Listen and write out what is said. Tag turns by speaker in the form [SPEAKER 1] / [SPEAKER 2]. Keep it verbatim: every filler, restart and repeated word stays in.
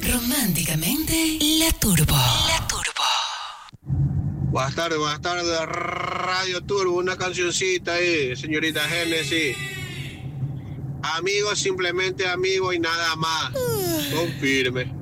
[SPEAKER 1] Románticamente, La Turbo. La Turbo.
[SPEAKER 2] Buenas tardes, buenas tardes, Radio Turbo, una cancioncita ahí, señorita Genesis. Amigos, simplemente amigos y nada más. Confirme.